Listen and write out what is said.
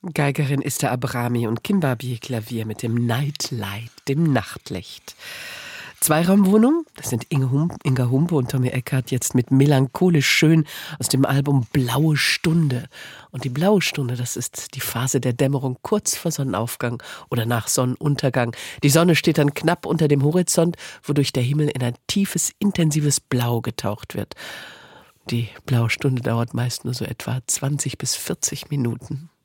Geigerin Esther Abrami und Kim Barbier Klavier mit dem Nightlight, dem Nachtlicht. Zweiraumwohnung, das sind Inga Humpe und Tommy Eckhardt jetzt mit Melancholisch schön aus dem Album Blaue Stunde. Und die blaue Stunde, das ist die Phase der Dämmerung kurz vor Sonnenaufgang oder nach Sonnenuntergang. Die Sonne steht dann knapp unter dem Horizont, wodurch der Himmel in ein tiefes, intensives Blau getaucht wird. Die blaue Stunde dauert meist nur so etwa 20 bis 40 Minuten.